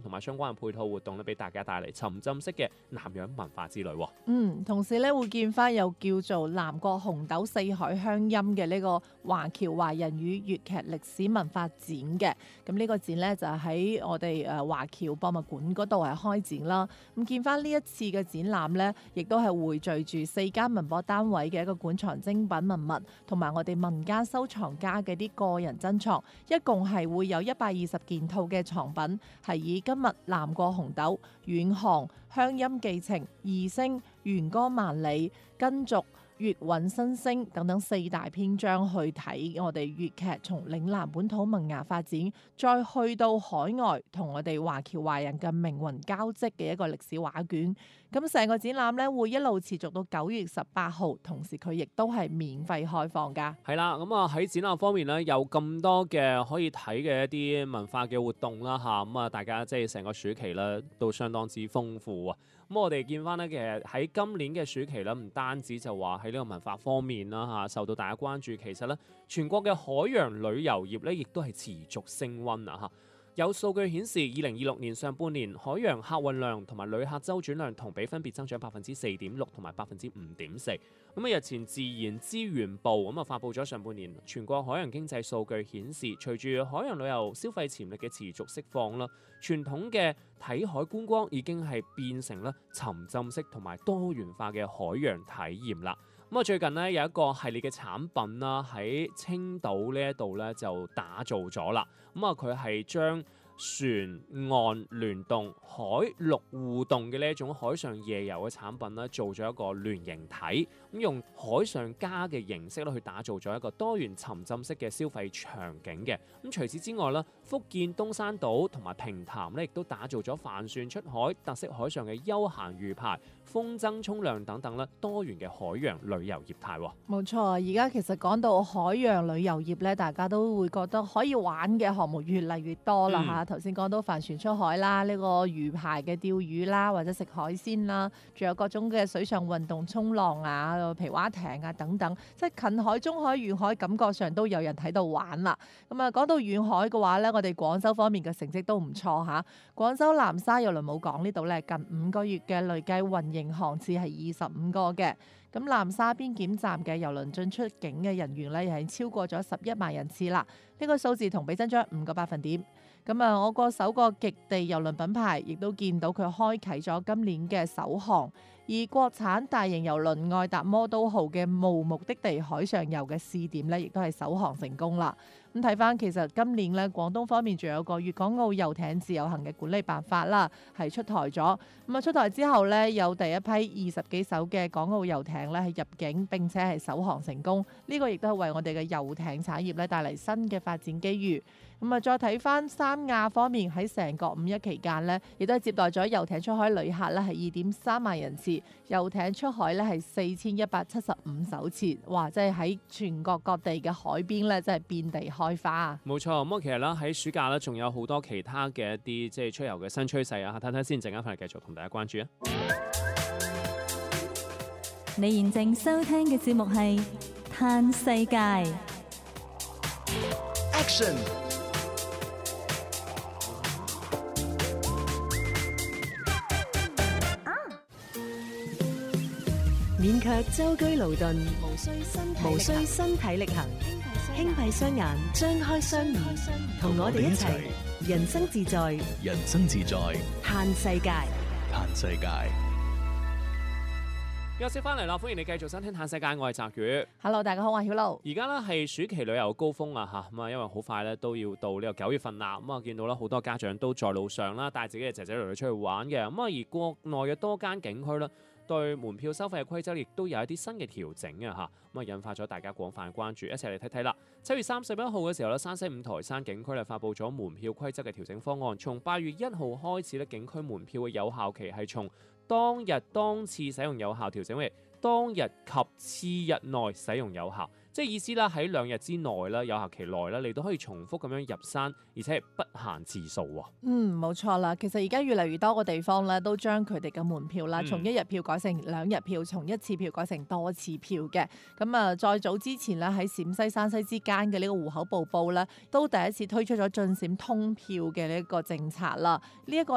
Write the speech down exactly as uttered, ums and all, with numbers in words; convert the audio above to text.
同埋相關嘅配套活動咧，俾大家帶嚟沉浸式嘅南洋文化之旅。 嗯，同時咧會見翻有叫做南國紅豆四海鄉音嘅呢個華僑華人與粵劇歷史文化展嘅。咁呢個展咧就喺我哋誒華僑博物館嗰度係開展啦。咁見翻呢一次嘅展覽咧，亦都係匯聚住四間文博單位嘅一個館藏精品文物，同埋我哋民間收藏家嘅啲個人珍藏，一共係會有一百二十件套嘅藏品，係以今日南國紅豆、遠航、鄉音寄情、異聲、弦歌萬里、根續、粵韻新聲等等四大篇章去睇我哋粵劇從嶺南本土萌芽發展，再去到海外同我哋華僑華人嘅命運交織嘅一個歷史畫卷。咁成個展覽咧會一路持續到九月十八號，同時佢亦都係免費開放噶。 係啦，咁啊喺展覽方面咧有咁多嘅可以睇嘅一啲文化嘅活動啦吓，咁啊大家即係成個暑期咧都相當之豐富啊。咁我哋見翻咧，其實喺今年嘅暑期咧，唔單止就話喺呢個文化方面啦嚇受到大家關注，其實咧全國嘅海洋旅遊業咧，亦都係持續升溫啊嚇。有數據顯示，二零二六年上半年海洋客運量同埋旅客周轉量同比分別增長百分之四點六同埋百分之五點四。咁啊，日前自然資源部咁啊發布咗上半年全國海洋經濟數據顯示，隨住海洋旅遊消費潛力嘅持續釋放啦，傳統嘅睇海觀光已經係變成咧沉浸式同埋多元化嘅海洋體驗啦。咁啊，最近咧有一個系列嘅產品啦，喺青島呢一度咧就打造咗啦。咁啊，佢係將船岸聯動、海陸互動嘅呢一種海上夜遊嘅產品咧，做咗一個聯形體，咁用海上家嘅形式咧去打造咗一個多元沉浸式嘅消費場景嘅。咁除此之外咧，福建東山島同埋平潭咧，亦都打造咗帆船出海、特色海上嘅休閒魚排、風箏沖涼等等咧多元嘅海洋旅遊業態。 冇錯，而家其實講到海洋旅遊業咧，大家都會覺得可以玩嘅項目越嚟越多啦嚇。頭先講到帆船出海啦，呢、呢個魚排嘅釣魚啦，或者食海鮮啦，仲有各種嘅水上運動、衝浪啊、皮划艇啊等等，即係近海、中海、遠海，感覺上都有人喺度玩啦。咁啊，講到遠海嘅話咧，我哋廣州方面嘅成績都唔錯嚇。廣州南沙郵輪母港呢度咧，近五個月嘅累計運營航次係二十五個嘅。咁南沙邊檢站嘅郵輪進出境嘅人員咧，又係超過咗十一萬人次啦。呢個數字同比增長五個百分點。咁啊，我個首個極地郵輪品牌亦都見到佢開啟咗今年嘅首航，而國產大型郵輪愛達魔都號嘅無目的地海上遊嘅試點咧，亦都係首航成功啦。咁睇翻，其實今年咧廣東方面仲有個粵港澳遊艇自由行嘅管理辦法啦，係出台咗。咁啊出台之後咧，有第一批二十幾艘嘅港澳遊艇咧係入境並且係首航成功。呢個亦都係為我哋嘅遊艇產業咧帶嚟新嘅發展機遇。咁啊，再睇翻三亞方面喺成個五一期間咧，亦都係接待咗遊艇出海旅客咧係二點三萬人次，遊艇出海咧係四千一百七十五艘次。哇！即係喺全國各地嘅海邊咧，真係遍地開花。冇錯，咁啊，其實咧喺暑假咧，仲有好多其他嘅一啲即係出遊嘅新趨勢啊！睇睇先，陣間翻嚟繼續同大家關注啊！ 你現正收聽嘅節目係《嘆世界》 Action。 免卻舟車勞頓，無需身體無需身體力行，輕閉雙眼，張開雙耳，同我哋一齊人生自在， 人生自在， 嘆世界， 嘆世界。 休息翻嚟啦，歡迎你繼續收聽《嘆世界》，我係澤宇。 Hello， 大家好，我係曉露。 而家咧係暑期旅遊高峰啊嚇，咁啊因為好快咧都要到呢個九月份啦，咁啊見到啦好多家長都在路上啦，帶自己嘅仔仔女女出去玩嘅，咁啊而國內嘅多間景區咧，對門票收費嘅規則亦都有一啲新嘅調整啊嚇，咁啊引發咗大家廣泛嘅關注，一齊嚟睇睇啦。七月三十一號嘅時候咧，山西五台山景區咧發布咗門票規則嘅調整方案，從八月一號開始咧，景區門票嘅有效期係從當日當次使用有效調整為當日及次日內使用有效，即係意思啦，喺兩日之內啦，有效期內啦，你都可以重複咁樣入山，而且係不限次數喎。 嗯，冇錯啦。其實而家越嚟越多個地方咧，都將佢哋嘅門票啦，從一日票改成兩日票，從一次票改成多次票嘅。咁啊，再早之前咧，喺陝西、山西之間嘅呢個戶口瀑布咧，都第一次推出咗進陝通票嘅呢一個政策啦。呢、這、一個